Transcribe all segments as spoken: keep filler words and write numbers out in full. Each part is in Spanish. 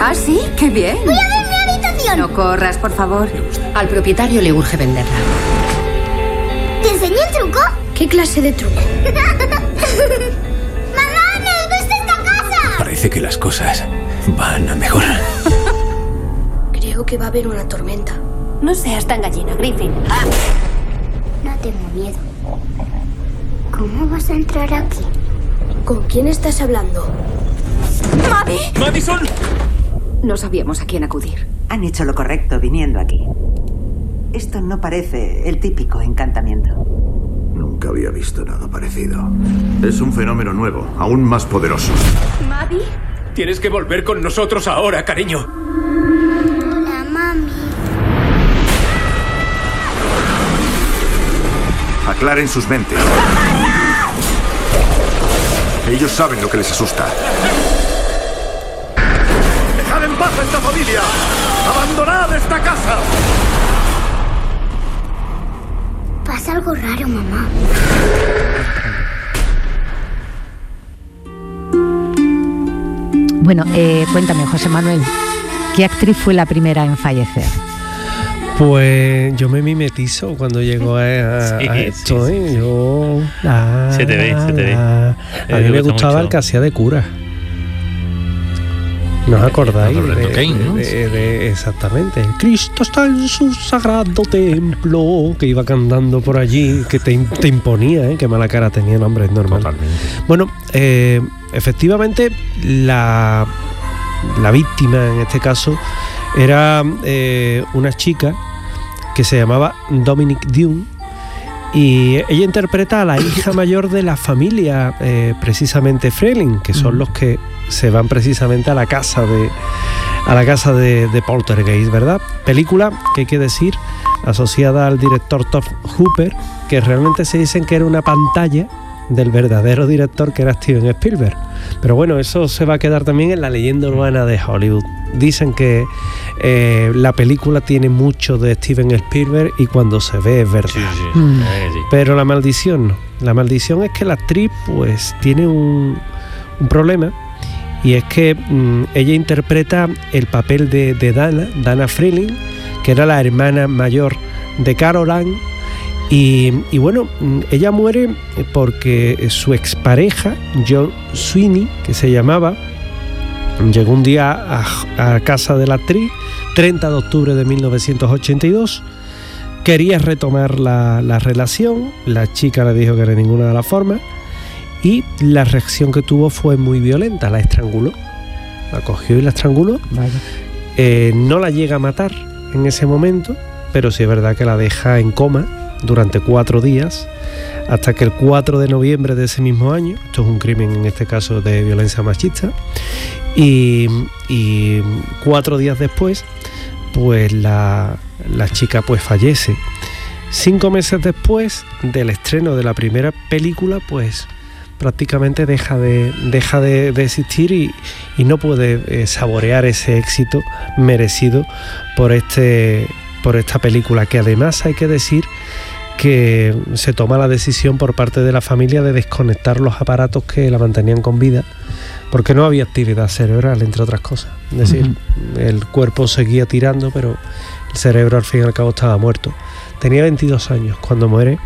¿Ah, sí? ¡Qué bien! ¡Voy a ver mi habitación! No corras, por favor. Al propietario le urge venderla. ¿Te enseñé el truco? ¿Qué clase de truco? ¡Mamá, me gusta esta casa! Parece que las cosas van a mejorar. Creo que va a haber una tormenta. No seas tan gallina, Griffin. No tengo miedo. ¿Cómo vas a entrar aquí? ¿Con quién estás hablando? ¡Maddie! ¡Madison! No sabíamos a quién acudir. Han hecho lo correcto viniendo aquí. Esto no parece el típico encantamiento. Nunca había visto nada parecido. Es un fenómeno nuevo, aún más poderoso. ¿Maddie? Tienes que volver con nosotros ahora, cariño. Hola, mami. Aclaren sus mentes. Ellos saben lo que les asusta. ¡Dejad en paz a esta familia! ¡Abandonad esta casa! Pasa algo raro, mamá. Bueno, eh, cuéntame, José Manuel, ¿qué actriz fue la primera en fallecer? Pues yo me mimetizo cuando llego a, a, sí, a esto, sí, ¿eh? sí. Yo... La, Se te ve, se te ve. la, a mí me gustaba mucho el que hacía de cura. ¿No os acordáis? De, Roberto Kane, ¿no? de, de, de, exactamente. Cristo está en su sagrado templo, que iba cantando por allí, que te, te imponía, ¿eh? Qué mala cara tenía el hombre, es normal. Totalmente. Bueno, eh, efectivamente, la, la víctima en este caso era eh, una chica que se llamaba Dominique Dune, y ella interpreta a la hija mayor de la familia, eh, precisamente Freeling, que son los que se van precisamente a la casa de a la casa de, de Poltergeist, ¿verdad? Película que hay que decir asociada al director Tobe Hooper, que realmente se dicen que era una pantalla del verdadero director, que era Steven Spielberg. Pero bueno, eso se va a quedar también en la leyenda urbana de Hollywood. Dicen que eh, la película tiene mucho de Steven Spielberg y cuando se ve es verdad. Sí, sí, Mm. eh, sí. Pero la maldición no. La maldición es que la actriz pues tiene un, un problema, y es que mmm, ella interpreta el papel de, de Dana, Dana Freeling, que era la hermana mayor de Caroline. Y, y bueno, ella muere porque su expareja, John Sweeney, que se llamaba, llegó un día a, a casa de la actriz, treinta de octubre de mil novecientos ochenta y dos, quería retomar la, la relación, la chica le dijo que de ninguna de las formas, y la reacción que tuvo fue muy violenta, la estranguló, la cogió y la estranguló. Vaya. Eh, no la llega a matar en ese momento, pero sí es verdad que la deja en coma durante cuatro días, hasta que el cuatro de noviembre de ese mismo año, esto es un crimen en este caso de violencia machista, y, y cuatro días después, pues la, la chica pues fallece. Cinco meses después del estreno de la primera película, pues prácticamente deja de, deja de, de existir y, y no puede eh, saborear ese éxito merecido por, este, por esta película, que además hay que decir que se toma la decisión por parte de la familia de desconectar los aparatos que la mantenían con vida, porque no había actividad cerebral, entre otras cosas. Es decir, uh-huh. el cuerpo seguía tirando, pero el cerebro al fin y al cabo estaba muerto. Tenía veintidós años cuando muere,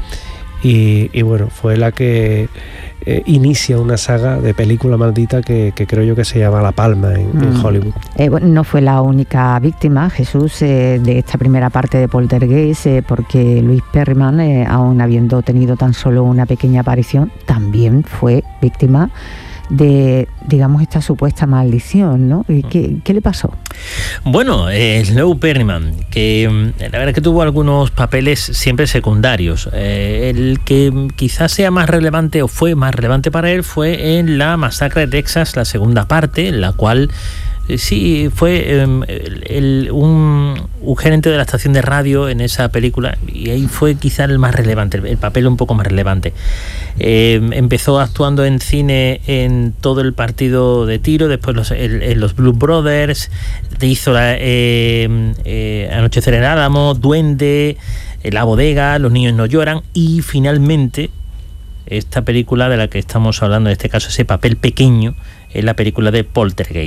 y, y bueno, fue la que eh, inicia una saga de película maldita que, que creo yo que se llama La Palma en, mm. en Hollywood. Eh, bueno, no fue la única víctima, Jesús, eh, de esta primera parte de Poltergeist, eh, porque Louis Perryman, eh, aun habiendo tenido tan solo una pequeña aparición, también fue víctima de, digamos, esta supuesta maldición, ¿no? ¿Qué, qué le pasó? Bueno, eh, Louis Perryman, que la verdad es que tuvo algunos papeles siempre secundarios. Eh, el que quizás sea más relevante o fue más relevante para él fue en La Masacre de Texas, la segunda parte, en la cual eh, sí fue eh, el, el, un, un gerente de la estación de radio en esa película, y ahí fue quizás el más relevante, el, el papel un poco más relevante. Eh, empezó actuando en cine en Todo el partido de tiro, después los, el, el, los Blues Brothers, hizo la, eh, eh, Anochecer en Álamo, Duende, eh, La Bodega, Los niños no lloran, y finalmente esta película de la que estamos hablando, en este caso ese papel pequeño, es la película de Poltergeist.